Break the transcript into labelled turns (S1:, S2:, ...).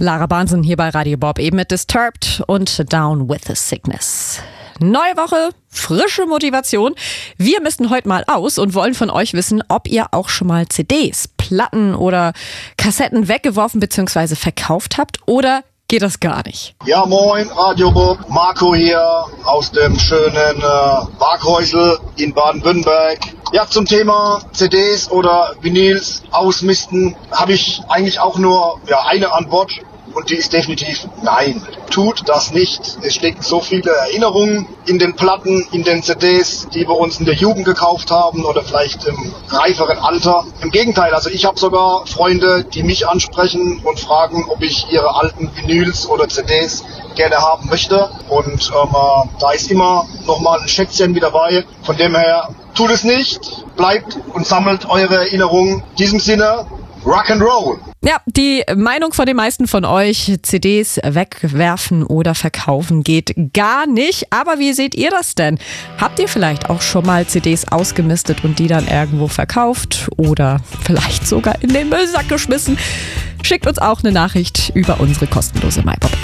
S1: Lara Bahnsen hier bei Radio Bob, eben mit Disturbed und Down with the Sickness. Neue Woche, frische Motivation. Wir misten heute mal aus und wollen von euch wissen, ob ihr auch schon mal CDs, Platten oder Kassetten weggeworfen bzw. verkauft habt oder geht das gar nicht?
S2: Ja, moin, Radio Bob. Marco hier aus dem schönen Waghäusel in Baden-Württemberg. Ja, zum Thema CDs oder Vinyls ausmisten habe ich eigentlich auch nur eine Antwort. Und die ist definitiv nein. Tut das nicht. Es stecken so viele Erinnerungen in den Platten, in den CDs, die wir uns in der Jugend gekauft haben oder vielleicht im reiferen Alter. Im Gegenteil, also ich habe sogar Freunde, die mich ansprechen und fragen, ob ich ihre alten Vinyls oder CDs gerne haben möchte. Und da ist immer nochmal ein Schätzchen mit dabei. Von dem her, tut es nicht. Bleibt und sammelt eure Erinnerungen. In diesem Sinne, Rock'n'Roll.
S1: Ja, die Meinung von den meisten von euch, CDs wegwerfen oder verkaufen geht gar nicht. Aber wie seht ihr das denn? Habt ihr vielleicht auch schon mal CDs ausgemistet und die dann irgendwo verkauft oder vielleicht sogar in den Müllsack geschmissen? Schickt uns auch eine Nachricht über unsere kostenlose MyBob-App.